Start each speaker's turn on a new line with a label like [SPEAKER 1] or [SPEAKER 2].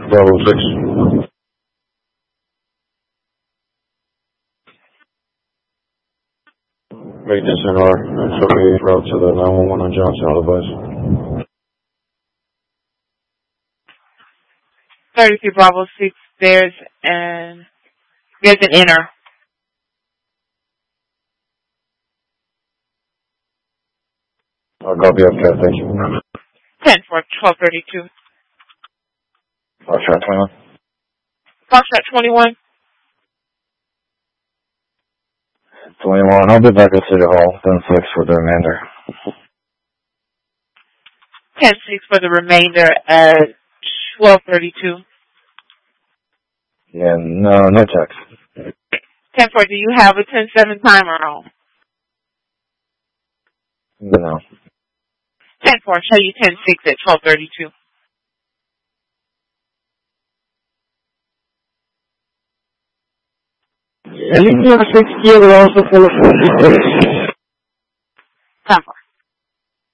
[SPEAKER 1] Bravo 6. Maintenance NR. So we route to the 911 on Johnson Advice.
[SPEAKER 2] 33 Bravo 6, there's an inner.
[SPEAKER 1] I'll copy up, Cat. Thank you.
[SPEAKER 2] 10 for 1232.
[SPEAKER 1] Foxtrot 21.
[SPEAKER 2] Foxtrot 21.
[SPEAKER 1] 21. I'll be back at City Hall. 10-6 for the remainder.
[SPEAKER 2] 10-6 for the remainder at 1232.
[SPEAKER 1] Yeah, no text.
[SPEAKER 2] 10-4, do you have a 10-7 timer on?
[SPEAKER 1] No.
[SPEAKER 2] 10-4, show you 10-6 at 1232.
[SPEAKER 1] And you can have a 6 gear, but also full of
[SPEAKER 2] 10-4.